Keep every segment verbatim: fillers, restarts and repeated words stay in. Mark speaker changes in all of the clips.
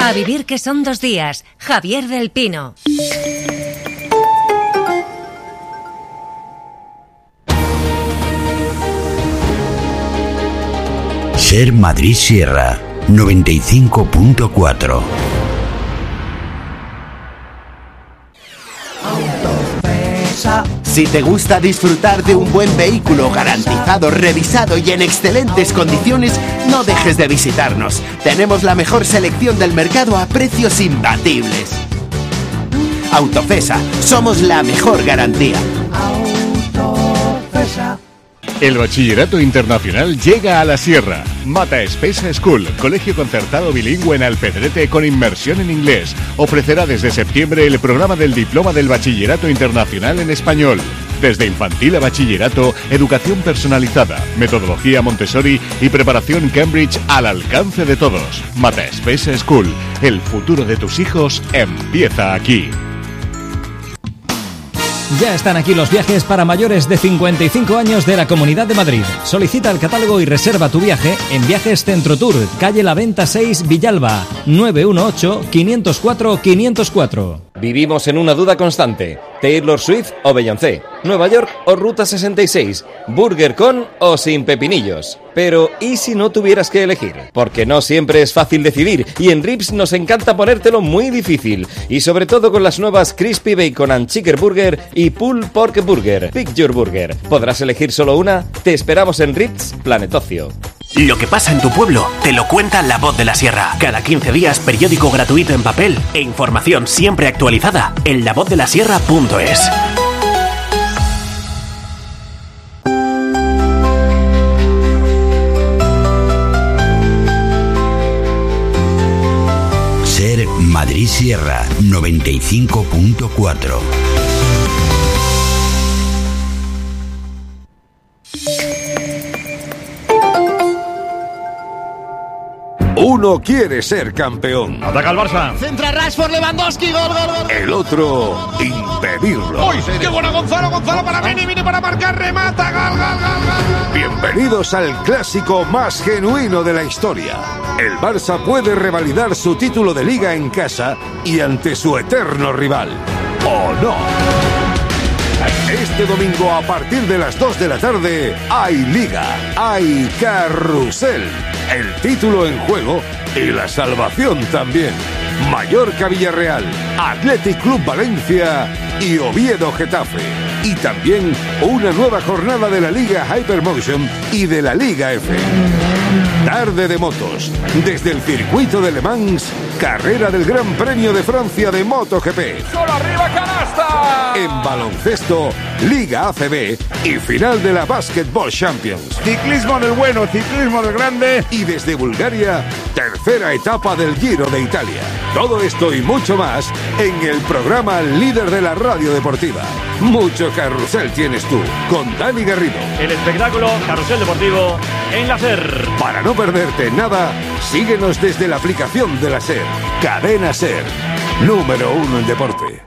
Speaker 1: A vivir que son dos días. Javier del Pino.
Speaker 2: Ser Madrid Sierra noventa y cinco punto cuatro.
Speaker 3: Si te gusta disfrutar de un buen vehículo garantizado, revisado y en excelentes condiciones, no dejes de visitarnos. Tenemos la mejor selección del mercado a precios imbatibles. Autofesa, somos la mejor garantía.
Speaker 4: Autofesa. El Bachillerato Internacional llega a la Sierra. Mata Espesa School, colegio concertado bilingüe en Alpedrete con inmersión en inglés. Ofrecerá desde septiembre el programa del Diploma del Bachillerato Internacional en Español. Desde infantil a bachillerato, educación personalizada, metodología Montessori y preparación Cambridge al alcance de todos. Mata Espesa School, el futuro de tus hijos empieza aquí.
Speaker 5: Ya están aquí los viajes para mayores de cincuenta y cinco años de la Comunidad de Madrid. Solicita el catálogo y reserva tu viaje en Viajes Centro Tour, calle La Venta seis, Villalba, nueve uno ocho, cinco cero cuatro, cinco cero cuatro.
Speaker 6: Vivimos en una duda constante. Taylor Swift o Beyoncé, Nueva York o Ruta sesenta y seis, Burger con o sin pepinillos. Pero, ¿y si no tuvieras que elegir? Porque no siempre es fácil decidir y en Rips nos encanta ponértelo muy difícil. Y sobre todo con las nuevas Crispy Bacon and Chicken Burger y Pulled Pork Burger. Pick your burger. ¿Podrás elegir solo una? Te esperamos en Rips Planet Ocio.
Speaker 7: Lo que pasa en tu pueblo te lo cuenta La Voz de la Sierra. Cada quince días, periódico gratuito en papel e información siempre actualizada en la voz de la sierra punto es.
Speaker 2: Ser Madrid Sierra noventa y cinco punto cuatro.
Speaker 8: Uno quiere ser campeón.
Speaker 9: Ataca el Barça.
Speaker 10: Centra Rashford, Lewandowski, gol, gol, gol.
Speaker 8: El otro, impedirlo.
Speaker 10: ¡Uy! ¡Qué bueno Gonzalo! Gonzalo para Vini, Vini para marcar, remata, gol, gol, gol, gol.
Speaker 8: Bienvenidos al clásico más genuino de la historia. El Barça puede revalidar su título de Liga en casa y ante su eterno rival. ¿O no? Este domingo a partir de las dos de la tarde hay Liga, hay Carrusel, el título en juego y la salvación también. Mallorca Villarreal, Athletic Club Valencia y Oviedo Getafe. Y también una nueva jornada de la Liga Hypermotion y de la Liga F. Tarde de motos, desde el circuito de Le Mans, carrera del Gran Premio de Francia de MotoGP.
Speaker 10: ¡Solo arriba, canasta!
Speaker 8: En baloncesto, Liga A C B y final de la Basketball Champions.
Speaker 9: Ciclismo del bueno, ciclismo del grande.
Speaker 8: Y desde Bulgaria, tercera etapa del Giro de Italia. Todo esto y mucho más en el programa líder de la radio deportiva. Mucho carrusel tienes tú, con Dani Garrido.
Speaker 9: El espectáculo Carrusel Deportivo en la SER.
Speaker 8: Para no perderte nada, síguenos desde la aplicación de la SER. Cadena SER, número uno en deporte.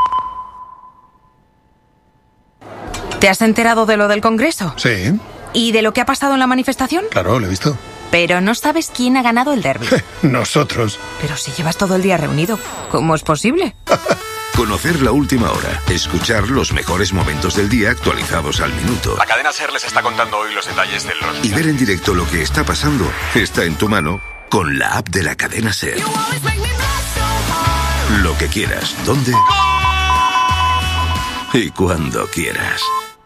Speaker 11: ¿Te has enterado de lo del Congreso?
Speaker 12: Sí.
Speaker 11: ¿Y de lo que ha pasado en la manifestación?
Speaker 12: Claro, lo he visto.
Speaker 11: Pero no sabes quién ha ganado el derbi.
Speaker 12: Nosotros.
Speaker 11: Pero si llevas todo el día reunido, ¿cómo es posible?
Speaker 13: Conocer la última hora, escuchar los mejores momentos del día actualizados al minuto.
Speaker 14: La cadena SER les está contando hoy los detalles del
Speaker 13: y ver en directo lo que está pasando está en tu mano con la app de la cadena SER. Lo que quieras, ¿dónde? Y cuando quieras.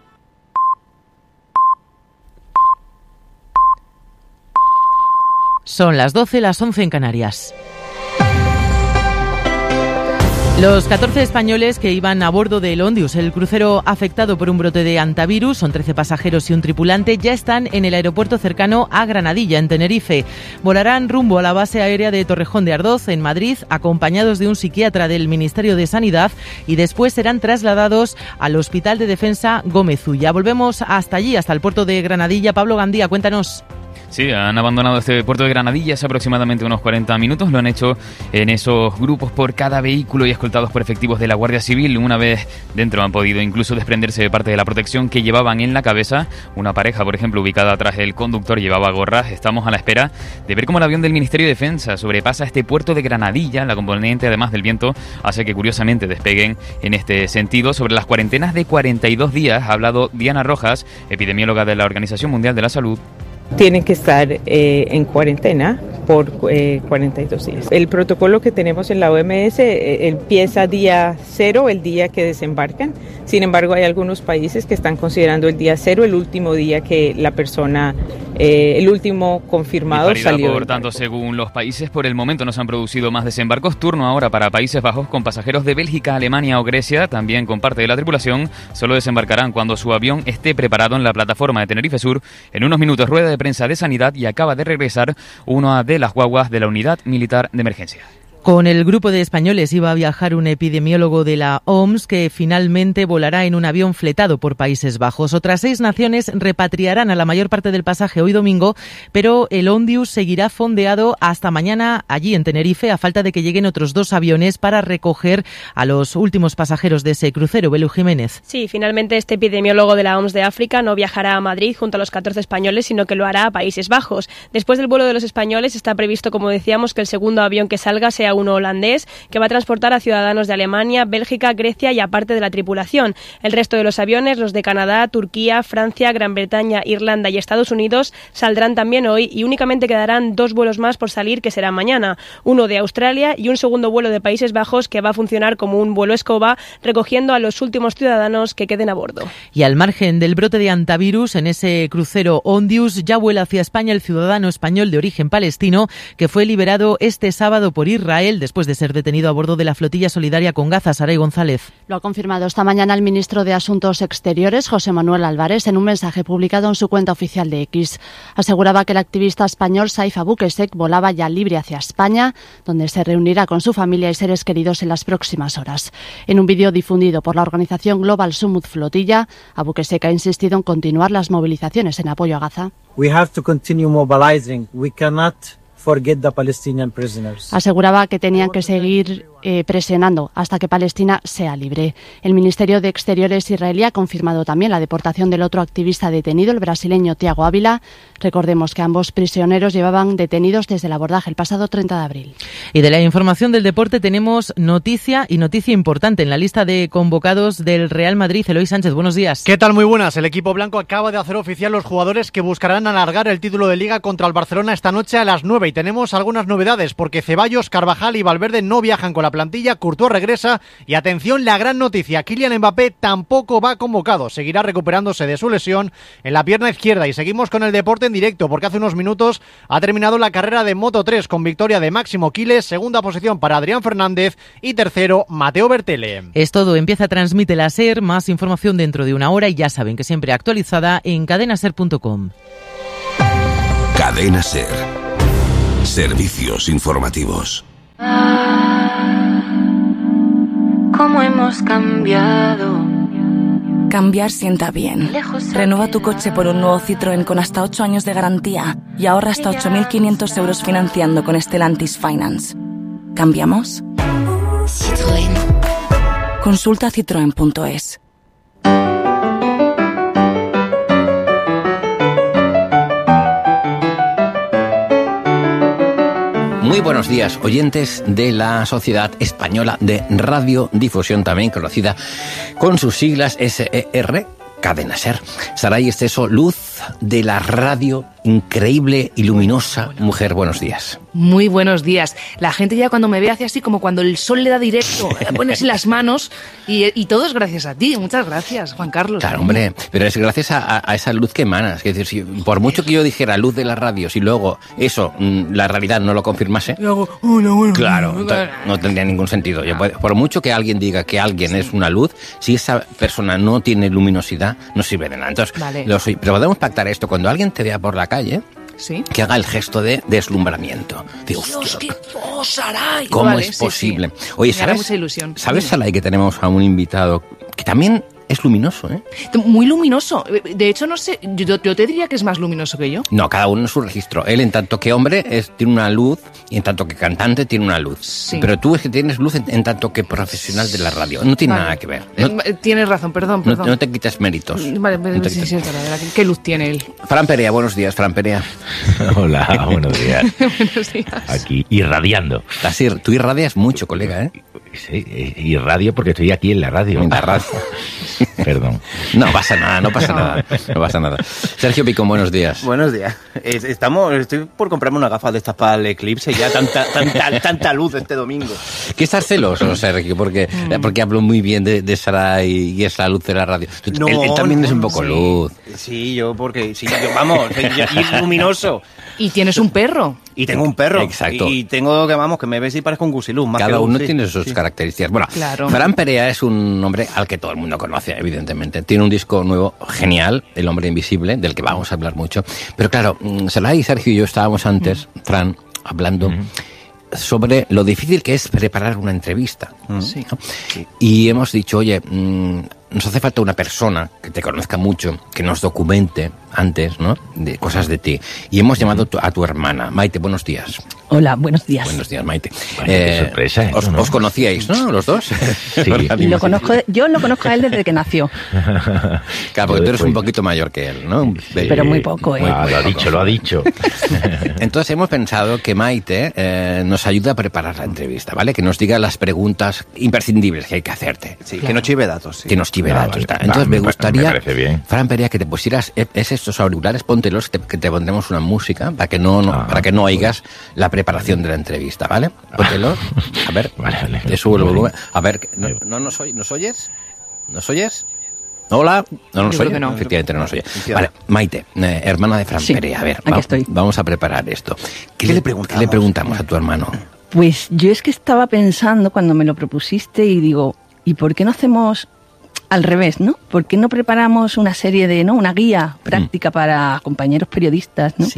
Speaker 15: Son las doce, las once en Canarias. Los catorce españoles que iban a bordo del Ondius, el crucero afectado por un brote de hantavirus, son trece pasajeros y un tripulante, ya están en el aeropuerto cercano a Granadilla, en Tenerife. Volarán rumbo a la base aérea de Torrejón de Ardoz, en Madrid, acompañados de un psiquiatra del Ministerio de Sanidad, y después serán trasladados al Hospital de Defensa Gómez Ulla. Volvemos hasta allí, hasta el puerto de Granadilla. Pablo Gandía, cuéntanos.
Speaker 12: Sí, han abandonado este puerto de Granadilla hace aproximadamente unos cuarenta minutos. Lo han hecho en esos grupos por cada vehículo y escoltados por efectivos de la Guardia Civil. Una vez dentro han podido incluso desprenderse de parte de la protección que llevaban en la cabeza. Una pareja, por ejemplo, ubicada atrás del conductor, llevaba gorras. Estamos a la espera de ver cómo el avión del Ministerio de Defensa sobrepasa este puerto de Granadilla. La componente, además del viento, hace que curiosamente despeguen en este sentido. Sobre las cuarentenas de cuarenta y dos días ha hablado Diana Rojas, epidemióloga de la Organización Mundial de la Salud.
Speaker 16: Tienen que estar eh, en cuarentena por eh, cuarenta y dos días. El protocolo que tenemos en la O M S eh, empieza día cero, el día que desembarcan. Sin embargo, hay algunos países que están considerando el día cero, el último día que la persona, eh, el último confirmado
Speaker 12: Disparidad,
Speaker 16: salió.
Speaker 12: Por tanto, según los países, por el momento no se han producido más desembarcos. Turno ahora para Países Bajos, con pasajeros de Bélgica, Alemania o Grecia, también con parte de la tripulación. Solo desembarcarán cuando su avión esté preparado en la plataforma de Tenerife Sur. En unos minutos, rueda de prensa de Sanidad, y acaba de regresar una de las guaguas de la Unidad Militar de Emergencia.
Speaker 15: Con el grupo de españoles iba a viajar un epidemiólogo de la O M S que finalmente volará en un avión fletado por Países Bajos. Otras seis naciones repatriarán a la mayor parte del pasaje hoy domingo, pero el Ondius seguirá fondeado hasta mañana allí en Tenerife, a falta de que lleguen otros dos aviones para recoger a los últimos pasajeros de ese crucero. Belu Jiménez.
Speaker 17: Sí, finalmente este epidemiólogo de la O M S de África no viajará a Madrid junto a los catorce españoles, sino que lo hará a Países Bajos. Después del vuelo de los españoles está previsto, como decíamos, que el segundo avión que salga sea uno holandés, que va a transportar a ciudadanos de Alemania, Bélgica, Grecia y aparte de la tripulación. El resto de los aviones, los de Canadá, Turquía, Francia, Gran Bretaña, Irlanda y Estados Unidos, saldrán también hoy, y únicamente quedarán dos vuelos más por salir, que serán mañana. Uno de Australia y un segundo vuelo de Países Bajos, que va a funcionar como un vuelo escoba, recogiendo a los últimos ciudadanos que queden a bordo.
Speaker 15: Y al margen del brote de antivirus, en ese crucero Ondius ya vuela hacia España el ciudadano español de origen palestino, que fue liberado este sábado por Israel después de ser detenido a bordo de la flotilla solidaria con Gaza. Saray González.
Speaker 18: Lo ha confirmado esta mañana el ministro de Asuntos Exteriores, José Manuel Álvarez, en un mensaje publicado en su cuenta oficial de X. Aseguraba que el activista español Saif Abu Qussein volaba ya libre hacia España, donde se reunirá con su familia y seres queridos en las próximas horas. En un vídeo difundido por la organización Global Summit Flotilla, Abu Qussein ha insistido en continuar las movilizaciones en apoyo a Gaza.
Speaker 19: We have to continue mobilizing. We cannot forget the Palestinian prisoners.
Speaker 18: Aseguraba que tenían que seguir eh, presionando hasta que Palestina sea libre. El Ministerio de Exteriores israelí ha confirmado también la deportación del otro activista detenido, el brasileño Tiago Ávila. Recordemos que ambos prisioneros llevaban detenidos desde el abordaje el pasado treinta de abril.
Speaker 15: Y de la información del deporte tenemos noticia, y noticia importante en la lista de convocados del Real Madrid. Eloy Sánchez, buenos días.
Speaker 20: ¿Qué tal? Muy buenas. El equipo blanco acaba de hacer oficial los jugadores que buscarán alargar el título de Liga contra el Barcelona esta noche a las nueve. Y tenemos algunas novedades, porque Ceballos, Carvajal y Valverde no viajan con la plantilla, Courtois regresa y, atención, la gran noticia, Kylian Mbappé tampoco va convocado, seguirá recuperándose de su lesión en la pierna izquierda. Y seguimos con el deporte en directo, porque hace unos minutos ha terminado la carrera de Moto tres con victoria de Máximo Quiles, segunda posición para Adrián Fernández y tercero Mateo Bertele.
Speaker 15: Es todo, empieza Transmite la SER, más información dentro de una hora y ya saben que siempre actualizada en cadena ser punto com.
Speaker 13: Cadena SER. Servicios informativos.
Speaker 21: ¿Cómo hemos cambiado? Cambiar sienta bien. Renueva tu coche por un nuevo Citroën con hasta ocho años de garantía y ahorra hasta ocho mil quinientos euros financiando con Stellantis Finance. ¿Cambiamos? Citroën. Consulta citroen punto es.
Speaker 22: Muy buenos días, oyentes de la Sociedad Española de Radiodifusión, también conocida con sus siglas S E R, Cadena SER. Saray Esteso, luz de la radio, increíble y luminosa mujer. Buenos días.
Speaker 23: Muy buenos días. La gente ya cuando me ve hace así como cuando el sol le da directo, pones en las manos y, y todo es gracias a ti. Muchas gracias, Juan Carlos.
Speaker 22: Claro, hombre, pero es gracias a, a esa luz que emanas. Es decir, si, por mucho que yo dijera luz de la radio, si luego eso, la realidad no lo confirmase,
Speaker 23: hago, hola, hola,
Speaker 22: claro, no tendría ningún sentido. Yo, por mucho que alguien diga que alguien sí. es una luz, si esa persona no tiene luminosidad, no sirve de nada. Entonces,
Speaker 23: vale.
Speaker 22: lo soy, pero podemos pactar esto. Cuando alguien te vea por la calle,
Speaker 23: ¿sí?
Speaker 22: que haga el gesto de deslumbramiento. De,
Speaker 23: Dios, qué oh, Saray.
Speaker 22: ¿Cómo
Speaker 23: vale,
Speaker 22: es
Speaker 23: sí,
Speaker 22: posible?
Speaker 23: Sí.
Speaker 22: Oye,
Speaker 23: Me
Speaker 22: ¿sabes,
Speaker 23: mucha ilusión.
Speaker 22: ¿sabes, Saray, que tenemos a un invitado que también es luminoso, ¿eh?
Speaker 23: Muy luminoso. De hecho, no sé, yo, yo te diría que es más luminoso que yo.
Speaker 22: No, cada uno en su registro. Él, en tanto que hombre, es, tiene una luz, y en tanto que cantante tiene una luz.
Speaker 23: Sí.
Speaker 22: Pero tú es que tienes luz en, en tanto que profesional de la radio. No tiene
Speaker 23: Vale.
Speaker 22: nada que ver. No,
Speaker 23: Eh, Tienes razón, perdón,
Speaker 22: no,
Speaker 23: perdón.
Speaker 22: no te quites méritos.
Speaker 23: Vale,
Speaker 22: No te
Speaker 23: sí,
Speaker 22: quites-
Speaker 23: sí, es verdad, ¿verdad? ¿Qué luz tiene él?
Speaker 22: Fran Perea, buenos días, Fran Perea.
Speaker 1: Hola, buenos días.
Speaker 23: Buenos días.
Speaker 1: Aquí, irradiando.
Speaker 22: Así, tú irradias mucho, colega, ¿eh?
Speaker 1: Sí, irradio porque estoy aquí en la radio.
Speaker 22: En la radio.
Speaker 1: Perdón.
Speaker 22: No pasa nada, no pasa nada. No pasa nada. Sergio Picón, buenos días.
Speaker 3: Buenos días. Es- Estamos, estoy por comprarme una gafa de estas para el eclipse, ya tanta, tanta, tanta luz este domingo.
Speaker 22: ¿Qué estás celoso, Sergio? Porque,
Speaker 3: Mm.
Speaker 22: porque hablo muy bien de, de Sara y, y es la luz de la radio.
Speaker 3: No,
Speaker 22: él, él también
Speaker 3: no,
Speaker 22: es un poco
Speaker 3: sí.
Speaker 22: luz.
Speaker 3: Sí, yo porque, sí, yo, vamos, soy yo- y luminoso.
Speaker 23: Y tienes un perro.
Speaker 3: Y tengo un perro.
Speaker 22: Exacto.
Speaker 3: Y, y tengo, que vamos, que me ves y parezco un gusiluz. Más
Speaker 22: Cada
Speaker 3: que un-
Speaker 22: uno
Speaker 3: sí,
Speaker 22: tiene sus
Speaker 3: sí.
Speaker 22: características. Bueno,
Speaker 23: Claro.
Speaker 22: Fran Perea es un hombre al que todo el mundo conoce, evidentemente. Tiene un disco nuevo genial, El hombre invisible, del que vamos a hablar mucho. Pero claro, mm, Saray, Sergio y yo estábamos antes, Fran, hablando sobre lo difícil que es preparar una entrevista.
Speaker 23: Sí.
Speaker 22: ¿no? Y hemos dicho, oye, mm, nos hace falta una persona que te conozca mucho, que nos documente antes, ¿no? De cosas de ti. Y hemos llamado tu- a tu hermana. Maite, buenos días.
Speaker 4: Hola, buenos días.
Speaker 22: Buenos días, Maite.
Speaker 1: Vaya, qué sorpresa, ¿eh?
Speaker 22: os,
Speaker 1: ¿no?
Speaker 22: os conocíais, ¿no? Los dos.
Speaker 1: Sí.
Speaker 4: Lo conozco, yo lo conozco a él desde que nació.
Speaker 22: Claro, porque tú eres un poquito mayor que él, ¿no?
Speaker 4: Pero muy poco, ¿eh?
Speaker 22: Muy-
Speaker 1: Ah,
Speaker 22: muy
Speaker 1: lo ha
Speaker 22: poco.
Speaker 1: dicho, lo ha dicho.
Speaker 22: Entonces hemos pensado que Maite eh, nos ayude a preparar la entrevista, ¿vale? Que nos diga las preguntas imprescindibles que hay que hacerte.
Speaker 3: Sí, que no chive datos. Sí.
Speaker 22: Que nos chive
Speaker 1: Ah,
Speaker 22: datos.
Speaker 1: vale.
Speaker 22: tal.
Speaker 1: Va,
Speaker 22: Entonces
Speaker 1: me
Speaker 22: me
Speaker 1: pa-
Speaker 22: gustaría,
Speaker 1: me parece bien.
Speaker 22: Fran Perea, que te pusieras eh, es estos auriculares, póntelos, que te, que te pondremos una música para que no, no-
Speaker 1: Ah,
Speaker 22: para que no oigas la preparación de la entrevista, ¿vale? Póntelos. A ver,
Speaker 1: Vale, vale.
Speaker 22: te subo el volumen. A ver, ¿no, no nos, oy- ¿nos oyes? ¿Nos oyes? Hola, no nos
Speaker 23: Yo creo
Speaker 22: oye.
Speaker 23: que no.
Speaker 22: Efectivamente no nos oye. Vale, Maite, eh, hermana de Fran
Speaker 4: Sí,
Speaker 22: Perea, a ver,
Speaker 4: aquí estoy.
Speaker 22: vamos a preparar esto. ¿Qué,
Speaker 3: ¿Qué
Speaker 22: le,
Speaker 3: le preguntamos?
Speaker 22: ¿Qué le preguntamos a tu hermano?
Speaker 4: Pues yo es que estaba pensando cuando me lo propusiste y digo, ¿y por qué no hacemos al revés, no? ¿Por qué no preparamos una serie de, ¿no? Una guía práctica para compañeros periodistas, ¿no?
Speaker 22: Sí.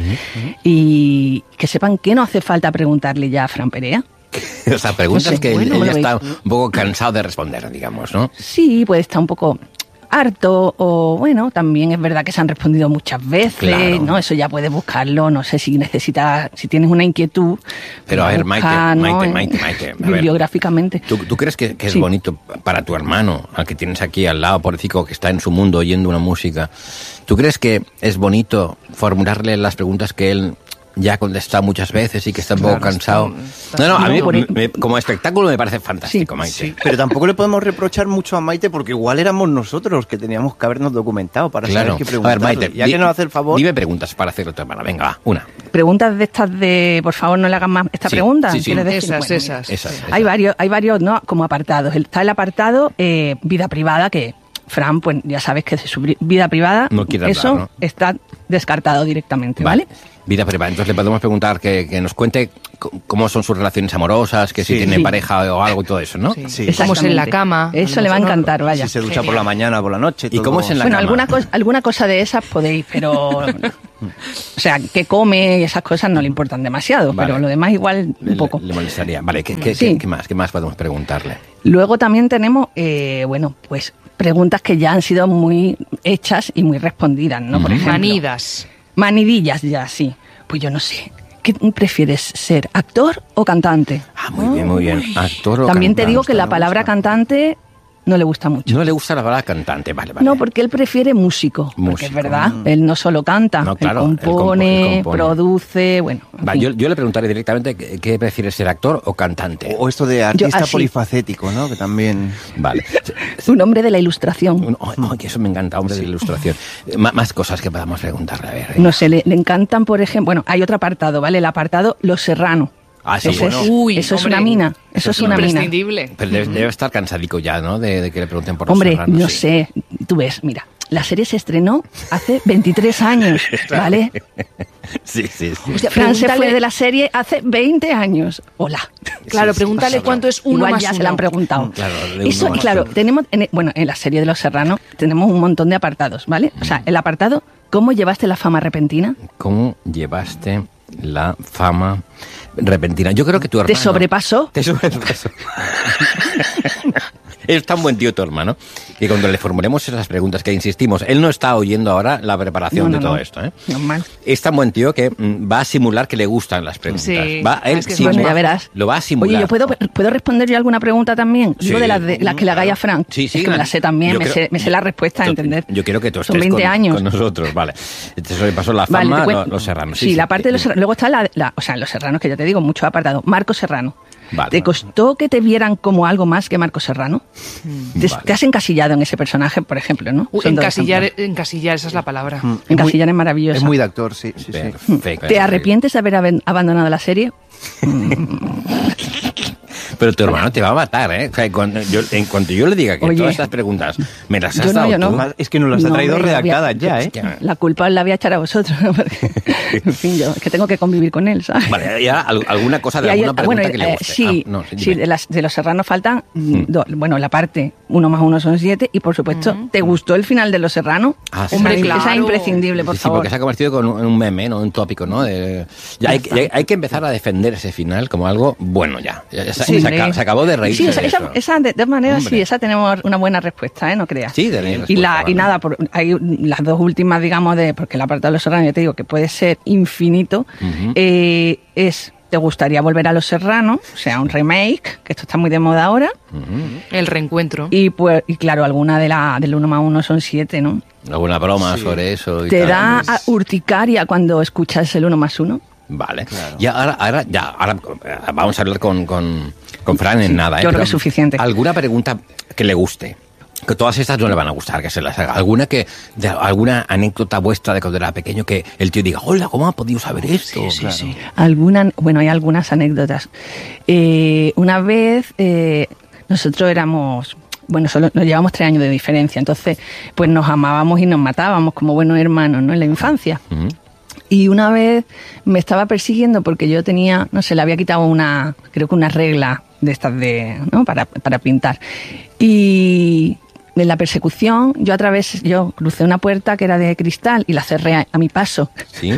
Speaker 4: Y que sepan que no hace falta preguntarle ya a Fran Perea.
Speaker 22: O sea, preguntas
Speaker 4: No sé,
Speaker 22: que él-
Speaker 4: bueno,
Speaker 22: él
Speaker 4: ¿cómo
Speaker 22: ya
Speaker 4: lo
Speaker 22: está
Speaker 4: veis?
Speaker 22: un poco cansado de responder, digamos, ¿no?
Speaker 4: Sí, puede estar un poco harto o bueno, también es verdad que se han respondido muchas veces,
Speaker 22: Claro.
Speaker 4: ¿no? Eso ya puedes buscarlo, no sé si necesitas, si tienes una inquietud.
Speaker 22: Pero a ver, Maite,
Speaker 4: busca, ¿no?
Speaker 22: Maite,
Speaker 4: en-
Speaker 22: Maite, Maite, a ver.
Speaker 4: bibliográficamente.
Speaker 22: ¿Tú, tú crees que, que es
Speaker 4: Sí.
Speaker 22: bonito para tu hermano, al que tienes aquí al lado, pobrecito, que está en su mundo oyendo una música? ¿Tú crees que es bonito formularle las preguntas que él ya ha contestado muchas veces y que está un poco
Speaker 3: Claro,
Speaker 22: cansado?
Speaker 3: está-
Speaker 22: No, no, a
Speaker 3: No,
Speaker 22: mí
Speaker 3: por-
Speaker 22: me- me- como espectáculo me parece fantástico, Maite.
Speaker 3: Sí, pero tampoco le podemos reprochar mucho a Maite porque igual éramos nosotros los que teníamos que habernos documentado para
Speaker 22: Claro.
Speaker 3: saber qué
Speaker 22: A ver,
Speaker 3: preguntarle.
Speaker 22: Maite,
Speaker 3: ya
Speaker 22: di-
Speaker 3: que nos hace el favor.
Speaker 22: Dime preguntas para hacerle a tu hermana. Venga, va, una.
Speaker 4: Preguntas de estas de, por favor, no le hagan más esta
Speaker 22: Sí,
Speaker 4: pregunta.
Speaker 22: sí, sí.
Speaker 4: ¿quieres decir?
Speaker 23: Esas,
Speaker 4: Bueno, mira,
Speaker 23: esas.
Speaker 22: Esas, esas.
Speaker 4: Hay varios, hay varios, ¿no? Como apartados. Está el apartado eh, vida privada, que Fran, pues ya sabes que de su bri- vida privada,
Speaker 22: No quiere hablar,
Speaker 4: eso
Speaker 22: ¿no?
Speaker 4: está descartado directamente, ¿vale?
Speaker 22: Vida privada. Entonces le podemos preguntar que, que nos cuente c- cómo son sus relaciones amorosas, que si
Speaker 3: Sí.
Speaker 22: tiene
Speaker 4: Sí.
Speaker 22: pareja o algo y todo eso, ¿no?
Speaker 3: Sí.
Speaker 23: Estamos en la
Speaker 4: Exactamente.
Speaker 23: cama.
Speaker 4: Eso
Speaker 23: a
Speaker 4: le
Speaker 23: lo
Speaker 4: va a
Speaker 23: mejor, ¿no?
Speaker 4: encantar, vaya.
Speaker 3: Si se ducha por la mañana, por la noche.
Speaker 22: ¿Y
Speaker 3: todo-
Speaker 22: cómo es en la
Speaker 4: Bueno,
Speaker 22: cama?
Speaker 4: alguna cosa, alguna cosa de esas podéis, pero o sea, que come y esas cosas no le importan demasiado,
Speaker 22: Vale.
Speaker 4: pero lo demás igual
Speaker 22: Le,
Speaker 4: un poco.
Speaker 22: le molestaría. Vale, ¿qué, qué,
Speaker 4: Sí.
Speaker 22: qué- qué más? ¿Qué más podemos preguntarle?
Speaker 4: Luego también tenemos, eh, bueno, pues preguntas que ya han sido muy hechas y muy respondidas, ¿no? Por
Speaker 22: Ujú.
Speaker 4: ejemplo.
Speaker 23: Manidas.
Speaker 4: Manidillas ya, sí. Pues yo no sé. ¿Qué prefieres ser, actor o cantante?
Speaker 22: Ah, muy bien, muy bien. Actor o
Speaker 4: También te
Speaker 22: cantante.
Speaker 4: digo que la palabra cantante no le gusta mucho.
Speaker 22: No le gusta la palabra cantante, vale, vale.
Speaker 4: No, porque él prefiere músico. Porque
Speaker 22: Músico.
Speaker 4: es verdad, él no solo canta,
Speaker 22: No, claro,
Speaker 4: él
Speaker 22: él compo-
Speaker 4: compone,
Speaker 22: él compone.
Speaker 4: produce, bueno. en
Speaker 22: Va,
Speaker 4: fin.
Speaker 22: yo, yo le preguntaré directamente qué, qué prefiere ser actor o cantante.
Speaker 3: O esto de artista
Speaker 4: así.
Speaker 3: polifacético, ¿no? Que también.
Speaker 22: Vale.
Speaker 4: Un hombre de la ilustración.
Speaker 22: Oh, oh, que eso me encanta, hombre de la ilustración. Eh, má- Más cosas que podamos preguntarle, a ver.
Speaker 4: No sé, le, le encantan, por ejemplo, bueno, hay otro apartado, ¿vale? El apartado Los Serrano.
Speaker 22: Ah, sí,
Speaker 4: Ese
Speaker 22: bueno.
Speaker 4: es,
Speaker 23: Uy,
Speaker 4: eso es
Speaker 23: hombre,
Speaker 4: una mina, eso es una mina.
Speaker 23: Imprescindible.
Speaker 22: Pero debe, debe estar cansadico ya, ¿no? De, de que le pregunten por los
Speaker 4: Hombre,
Speaker 22: Serranos,
Speaker 4: no
Speaker 22: sí.
Speaker 4: sé, tú ves, mira, la serie se estrenó hace veintitrés años, ¿vale?
Speaker 22: Sí, sí, sí.
Speaker 23: Hostia,
Speaker 4: Fran se
Speaker 23: pregúntale-
Speaker 4: fue de la serie hace veinte años. Hola.
Speaker 23: Claro, pregúntale cuánto es uno
Speaker 4: Igual
Speaker 23: más
Speaker 4: ya
Speaker 23: uno.
Speaker 4: se la han preguntado.
Speaker 22: Claro, de uno
Speaker 4: Eso,
Speaker 22: más
Speaker 4: y claro,
Speaker 22: uno.
Speaker 4: tenemos, en, bueno, en la serie de Los Serranos tenemos un montón de apartados, ¿vale? O sea, el apartado, ¿cómo llevaste la fama repentina?
Speaker 22: ¿Cómo llevaste la fama repentina? Yo creo que tu hermano...
Speaker 4: ¿Te sobrepasó?
Speaker 22: Te sobrepasó. Es tan buen tío tu hermano que cuando le formulemos esas preguntas que insistimos, él no está oyendo ahora la preparación
Speaker 4: No, no,
Speaker 22: de todo
Speaker 4: no.
Speaker 22: esto. ¿eh?
Speaker 4: Normal.
Speaker 22: Es tan buen tío que mm, va a simular que le gustan las preguntas.
Speaker 4: Sí,
Speaker 22: va, él
Speaker 4: es que
Speaker 22: simula-
Speaker 4: bueno, ya verás.
Speaker 22: Lo va a simular.
Speaker 4: Oye, ¿yo puedo, puedo responder yo alguna pregunta también?
Speaker 22: Sí.
Speaker 4: Digo de las, de las que le hagáis a Frank.
Speaker 22: Sí, sí,
Speaker 4: es que me
Speaker 22: la-
Speaker 4: las sé también,
Speaker 22: yo
Speaker 4: me,
Speaker 22: creo-
Speaker 4: sé, me sé la respuesta,
Speaker 22: Yo-
Speaker 4: ¿entender?
Speaker 22: Yo quiero que tú
Speaker 4: Son
Speaker 22: estés
Speaker 4: veinte
Speaker 22: con,
Speaker 4: años.
Speaker 22: con nosotros, vale. Entonces le pasó la
Speaker 4: Vale,
Speaker 22: fama
Speaker 4: te
Speaker 22: a
Speaker 4: cuento-
Speaker 22: Los Serranos.
Speaker 4: Sí, la parte de Los Serranos. Luego está la, la- o sea, Los Serranos, que ya te digo, muchos apartados. Marco Serrano.
Speaker 22: Vale.
Speaker 4: ¿Te costó que te vieran como algo más que Marco Serrano? Te, te has encasillado en ese personaje, por ejemplo, ¿no?
Speaker 23: Uh,
Speaker 4: Son dos
Speaker 23: encasillar,
Speaker 4: ejemplos.
Speaker 23: encasillar, esa es la palabra.
Speaker 4: Encasillar es maravilloso.
Speaker 5: Es muy de actor, sí. sí, sí.
Speaker 22: Perfecto.
Speaker 4: ¿Te arrepientes de haber aben- abandonado la serie?
Speaker 22: Pero tu hermano te va a matar, ¿eh? O sea, cuando yo, en cuanto yo le diga que
Speaker 4: Oye.
Speaker 22: todas estas preguntas me las has
Speaker 4: Yo no,
Speaker 22: dado
Speaker 4: yo no.
Speaker 22: tú...
Speaker 3: Es que nos las ha
Speaker 4: No,
Speaker 3: traído
Speaker 4: hombre, la voy a-
Speaker 3: redactadas ya, ¿eh?
Speaker 4: La culpa os la voy a echar a vosotros, ¿no? Porque, en fin, yo es que tengo que convivir con él, ¿sabes?
Speaker 22: Vale, y ahora al- alguna cosa de
Speaker 4: Y hay-
Speaker 22: alguna pregunta
Speaker 4: bueno,
Speaker 22: que le
Speaker 4: eh,
Speaker 22: guste.
Speaker 4: sí,
Speaker 22: Ah, no, sí,
Speaker 4: sí,
Speaker 22: dime.
Speaker 4: de, las, de Los Serranos faltan, mm, do- bueno, la parte uno más uno son siete y, por supuesto, ¿te gustó el final de Los Serranos?
Speaker 22: Ah, sí.
Speaker 4: Hombre,
Speaker 22: Sí,
Speaker 4: esa es
Speaker 22: claro.
Speaker 4: imprescindible, por
Speaker 22: Sí,
Speaker 4: favor.
Speaker 22: porque se ha convertido con un, en un meme, ¿no? Un tópico, ¿no? De- ya hay, ya hay que empezar a defender ese final como algo bueno ya. Ya- ya se,
Speaker 4: Sí,
Speaker 22: se
Speaker 4: hombre.
Speaker 22: acaba- se acabó de reírse
Speaker 4: Sí, esa,
Speaker 22: de
Speaker 4: esa,
Speaker 22: eso.
Speaker 4: esa, de todas maneras,
Speaker 22: Hombre.
Speaker 4: sí, esa tenemos una buena respuesta, ¿eh? No creas.
Speaker 22: Sí, tenéis
Speaker 4: y,
Speaker 22: respuesta,
Speaker 4: la,
Speaker 22: vale.
Speaker 4: y nada, por, hay las dos últimas, digamos, de porque el apartado de Los Serranos, ya te digo, que puede ser infinito,
Speaker 22: Ujú.
Speaker 4: eh, es, ¿te gustaría volver a Los Serranos? O sea, un remake, que esto está muy de moda ahora.
Speaker 23: El reencuentro.
Speaker 4: Y pues, y claro, alguna de la del uno más uno son siete, ¿no?
Speaker 22: Alguna broma sobre eso y
Speaker 4: ¿Te
Speaker 22: tal.
Speaker 4: da a urticaria cuando escuchas el uno más uno?
Speaker 22: Vale. Ya ahora, ahora, ya, ahora eh, vamos a hablar con, con, con Fran en nada. ¿eh?
Speaker 4: yo creo
Speaker 22: Pero
Speaker 4: que es suficiente.
Speaker 22: ¿Alguna pregunta que le guste? Que todas estas no le van a gustar, que se las haga. ¿Alguna que, de, alguna anécdota vuestra de cuando era pequeño que el tío diga, hola, ¿cómo ha podido saber esto?
Speaker 23: Sí, sí, sí.
Speaker 4: Alguna, bueno, hay algunas anécdotas. Eh, una vez eh, nosotros éramos, bueno, solo nos llevamos tres años de diferencia, entonces pues nos amábamos y nos matábamos como buenos hermanos, ¿no? En la infancia.
Speaker 22: Ujú.
Speaker 4: Y una vez me estaba persiguiendo porque yo tenía, no sé, le había quitado una, creo que una regla de estas de, ¿no? Para, para pintar. Y en la persecución yo a través, yo crucé una puerta que era de cristal y la cerré a, a mi paso.
Speaker 22: ¿Sí?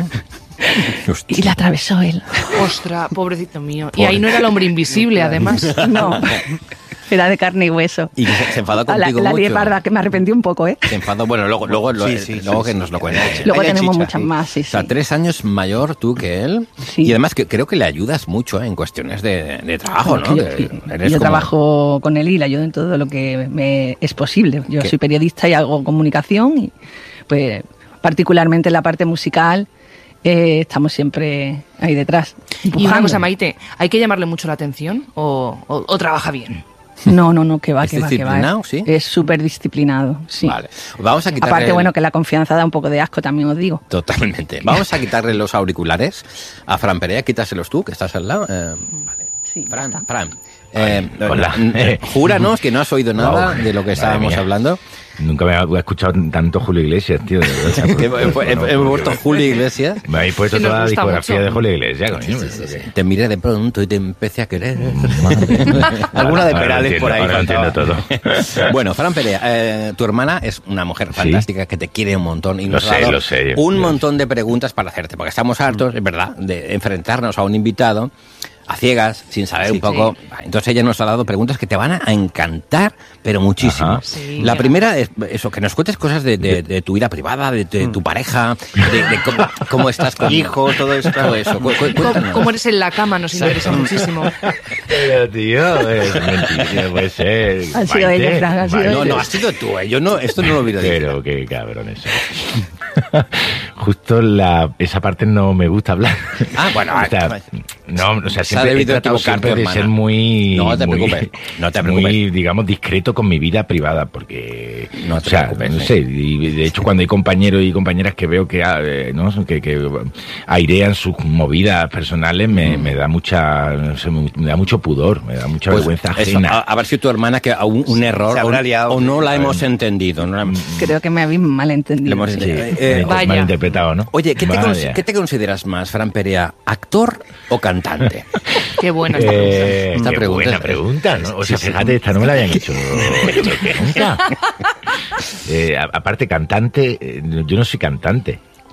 Speaker 4: Y la atravesó él.
Speaker 23: Ostras, pobrecito mío. Y ahí no era el hombre invisible, además.
Speaker 4: No, era de carne y hueso.
Speaker 22: Y que se, se enfadó
Speaker 4: A la,
Speaker 22: contigo
Speaker 4: la
Speaker 22: mucho.
Speaker 4: lié parda, que me arrepentí un poco, ¿eh?
Speaker 22: Se enfadó, bueno, luego, luego, lo-
Speaker 3: Sí, sí,
Speaker 22: luego
Speaker 3: sí,
Speaker 22: que
Speaker 3: sí,
Speaker 22: nos lo
Speaker 3: sí.
Speaker 22: cuentes.
Speaker 4: Luego
Speaker 3: Hay
Speaker 4: tenemos
Speaker 3: chicha,
Speaker 4: muchas
Speaker 3: sí.
Speaker 4: más, sí,
Speaker 22: O sea,
Speaker 4: sí.
Speaker 22: tres años mayor tú que él.
Speaker 4: Sí.
Speaker 22: Y además que creo que le ayudas mucho ¿eh? en cuestiones de, de trabajo, ¿no?
Speaker 4: Porque
Speaker 22: Que
Speaker 4: yo,
Speaker 22: eres
Speaker 4: yo
Speaker 22: como-
Speaker 4: trabajo con él y le ayudo en todo lo que me es posible. Yo
Speaker 22: ¿Qué?
Speaker 4: soy periodista y hago comunicación y pues particularmente en la parte musical eh, estamos siempre ahí detrás.
Speaker 23: Y una
Speaker 4: empujando.
Speaker 23: cosa, Maite, ¿hay que llamarle mucho la atención o, o- o trabaja bien?
Speaker 4: No, no, no, que va,
Speaker 22: ¿Es
Speaker 4: que va, que va.
Speaker 22: disciplinado, sí?
Speaker 4: Es súper disciplinado, sí.
Speaker 22: Vale. Vamos a quitarle...
Speaker 4: Aparte, bueno, que la confianza da un poco de asco, también os digo.
Speaker 22: Totalmente. Vamos a quitarle los auriculares a Fran Perea. Quítaselos tú, que estás al lado. Eh, vale.
Speaker 4: Sí,
Speaker 22: Fran,
Speaker 4: ya está.
Speaker 22: Fran. Eh,
Speaker 1: Hola.
Speaker 22: eh, júranos que no has oído nada
Speaker 1: Wow.
Speaker 22: de lo que
Speaker 1: Madre
Speaker 22: estábamos
Speaker 1: mía.
Speaker 22: hablando.
Speaker 1: Nunca me había escuchado tanto Julio Iglesias, tío. de verdad.
Speaker 22: Que hemos
Speaker 1: Bueno,
Speaker 22: hemos
Speaker 1: porque-
Speaker 22: puesto Julio Iglesias.
Speaker 1: Me habéis puesto
Speaker 23: Sí, nos
Speaker 1: toda la
Speaker 23: gusta
Speaker 1: discografía
Speaker 23: mucho.
Speaker 1: de Julio Iglesias, coño.
Speaker 22: Sí,
Speaker 1: pero
Speaker 22: sí, sí.
Speaker 1: que-
Speaker 22: Te miré de pronto y te empecé a querer.
Speaker 3: Alguna de
Speaker 1: Ahora lo
Speaker 3: Perales
Speaker 1: entiendo,
Speaker 3: por ahí
Speaker 1: ahora lo entiendo
Speaker 3: faltaba.
Speaker 1: todo.
Speaker 22: Bueno, Fran Perea, eh, tu hermana es una mujer fantástica que te quiere un montón y
Speaker 1: Lo
Speaker 22: nos ha
Speaker 1: sé,
Speaker 22: dado
Speaker 1: lo sé,
Speaker 22: un
Speaker 1: yo-
Speaker 22: montón de preguntas para hacerte, porque estamos hartos, es verdad, de enfrentarnos a un invitado a ciegas, sin saber
Speaker 3: Sí,
Speaker 22: un poco. Entonces ella nos ha dado preguntas que te van a encantar, pero muchísimo.
Speaker 1: Ajá.
Speaker 23: Sí,
Speaker 22: La
Speaker 23: ya.
Speaker 22: primera es eso, que nos cuentes cosas de, de- de tu vida privada, de, de tu pareja, de, de cómo, cómo estás con
Speaker 3: Hijos, todo eso.
Speaker 22: todo eso. Cu- cu-
Speaker 23: ¿Cómo,
Speaker 22: cuéntanos.
Speaker 23: cómo eres en la cama? Nos interesa muchísimo.
Speaker 1: Pero, tío, es mentira, puede ser.
Speaker 4: Han sido
Speaker 1: Maite,
Speaker 4: ellos, Fran, han sido
Speaker 1: Maite.
Speaker 22: No, no, has sido tú, eh. Yo no, esto no lo hubiera dicho.
Speaker 1: Pero qué cabrones. Justo la, esa parte no me gusta hablar.
Speaker 22: Ah, bueno,
Speaker 1: o sea, no, o sea,
Speaker 22: se ha
Speaker 1: siempre he
Speaker 22: debido
Speaker 1: tratado
Speaker 22: equivocar tu
Speaker 1: siempre de
Speaker 22: hermana.
Speaker 1: ser muy,
Speaker 22: No te
Speaker 1: muy-
Speaker 22: preocupes, no te preocupes.
Speaker 1: muy, digamos, discreto con mi vida privada, porque,
Speaker 22: No te
Speaker 1: o sea,
Speaker 22: preocupes,
Speaker 1: no
Speaker 22: sí.
Speaker 1: sé, y de hecho cuando hay compañeros y compañeras que veo que, ah, eh, ¿no? que, que airean sus movidas personales, me, me da mucha, no sé, me da mucho pudor, me da mucha
Speaker 22: Pues
Speaker 1: vergüenza
Speaker 22: eso,
Speaker 1: ajena.
Speaker 22: a, a ver si tu hermana que a un, un error
Speaker 3: se
Speaker 22: o,
Speaker 3: habrá liado.
Speaker 22: o no la
Speaker 1: A ver.
Speaker 22: hemos entendido. ¿no? la-
Speaker 4: Creo que me habéis malentendido.
Speaker 22: Le hemos
Speaker 4: sí.
Speaker 22: entendido.
Speaker 1: Sí,
Speaker 22: Eh,
Speaker 1: me he
Speaker 23: vaya.
Speaker 1: malinterpretado, ¿no?
Speaker 22: Oye, ¿qué te,
Speaker 1: Vaya.
Speaker 22: cons- ¿qué te consideras más, Fran Perea? ¿Actor o cantante?
Speaker 23: Qué buena esta pregunta.
Speaker 1: Eh,
Speaker 22: Esta
Speaker 1: qué
Speaker 22: pregunta
Speaker 1: buena
Speaker 22: es-
Speaker 1: pregunta, ¿no? O sea,
Speaker 22: Sí, sí.
Speaker 1: fíjate, esta no me la habían hecho yo creo que nunca. Eh, a- aparte, cantante, eh, yo no soy cantante.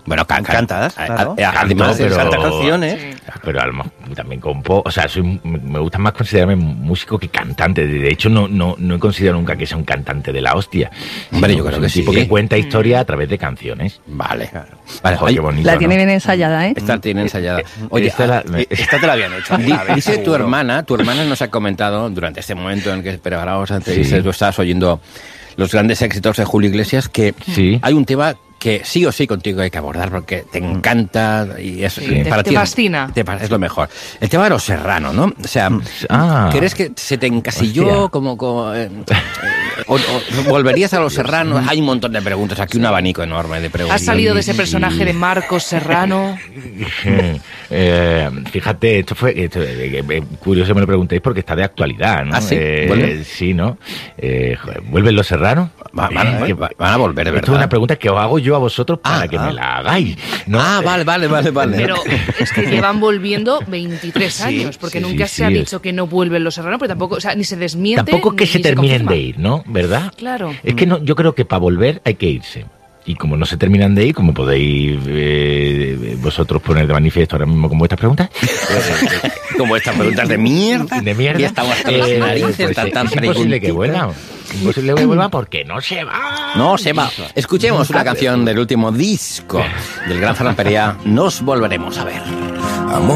Speaker 22: Bueno, can, can,
Speaker 3: cantas, claro.
Speaker 22: a, a, además
Speaker 1: pero,
Speaker 3: cantas canciones.
Speaker 1: Sí. Pero a lo mejor también compo, o sea, soy, me gusta más considerarme músico que cantante. De hecho, no, no, no he considerado nunca que sea un cantante de la hostia.
Speaker 22: Hombre, yo creo que sí.
Speaker 1: Porque cuenta historia a través de canciones.
Speaker 22: Vale.
Speaker 1: Vale, Joder, qué bonito,
Speaker 4: la tiene
Speaker 1: ¿no?
Speaker 4: bien ensayada, ¿eh?
Speaker 22: Esta tiene ensayada.
Speaker 3: Oye, esta, la, esta te la habían hecho.
Speaker 22: Di, dice tu hermana, tu hermana nos ha comentado durante este momento en que preparábamos antes, sí. dice, tú estabas oyendo los grandes éxitos de Julio Iglesias, que
Speaker 1: sí.
Speaker 22: hay un tema que sí o sí contigo hay que abordar porque te encanta y es
Speaker 23: sí,
Speaker 22: para
Speaker 23: te,
Speaker 22: ti
Speaker 23: te fascina.
Speaker 22: Te, es lo mejor. El tema de Los Serrano, ¿no? O sea, ah, ¿crees que se te encasilló hostia. como, como eh, o, o volverías a Los Serrano? Hay un montón de preguntas, aquí un abanico enorme de preguntas.
Speaker 23: ¿Has salido de ese personaje de Marcos Serrano?
Speaker 1: eh, fíjate, esto fue esto, eh, eh, curioso que me lo preguntéis porque está de actualidad, ¿no?
Speaker 22: ¿Ah, sí?
Speaker 1: Eh,
Speaker 22: ¿Vuelve?
Speaker 1: Sí, ¿no? Eh, ¿Vuelven Los Serrano?
Speaker 22: Va, van, eh, van a volver, ¿verdad?
Speaker 1: Esto es una pregunta que os hago yo a vosotros para ah, que ah. me la hagáis. ¿no?
Speaker 22: Ah, vale, vale, vale, vale.
Speaker 23: Pero es que llevan volviendo veintitrés años, sí, porque sí, nunca sí, se sí, ha dicho es. que no vuelven Los Serrano, pero tampoco, o sea, ni se desmiente.
Speaker 1: Tampoco que
Speaker 23: ni,
Speaker 1: se
Speaker 23: ni
Speaker 1: terminen
Speaker 23: se
Speaker 1: de ir, ¿no? ¿Verdad?
Speaker 23: Claro.
Speaker 1: Es que no, yo creo que para volver hay que irse. Y como no se terminan de ir, como podéis eh, vosotros poner de manifiesto ahora mismo con vuestras preguntas,
Speaker 22: como estas preguntas de mierda,
Speaker 1: de mierda,
Speaker 22: y estamos hasta las eh, narices,
Speaker 1: pues, tan, tan es imposible que vuelvan. Imposible que vuelvan porque no se va.
Speaker 22: No se va. Escuchemos una canción del último disco del gran Ferran Perea. Nos volveremos a ver.
Speaker 13: Amor.